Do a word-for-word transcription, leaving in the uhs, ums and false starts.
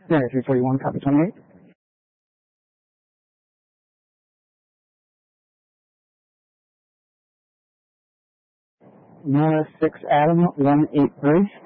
Yeah, three forty-one, copy twenty-eight. Nora six Adam one eight three.